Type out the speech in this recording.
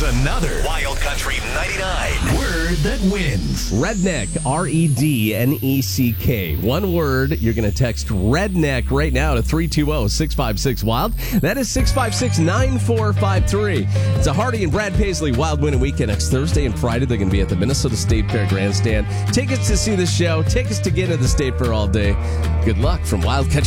another Wild Country 99 word that wins. Redneck, REDNECK. One word. You're going to text redneck right now to 320-656-WILD. That is 656-9453. It's a Hardy and Brad Paisley Wild Winning Weekend. Next Thursday and Friday, they're going to be at the Minnesota State Fair Grandstand. Tickets to see the show. Tickets to get into the State Fair all day. Good luck from Wild Country.